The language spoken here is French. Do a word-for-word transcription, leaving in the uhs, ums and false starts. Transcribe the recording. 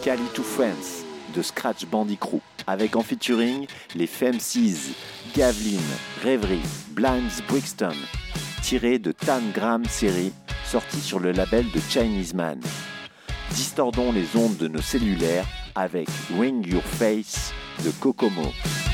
Cali to France de Scratch Bandicoot, avec en featuring les Femcees, Gavlin, Reverie, Blinds Brixton, tiré de Tangram série, sorti sur le label de Chinese Man. Distordons les ondes de nos cellulaires avec Ring Your Face de Kokomo.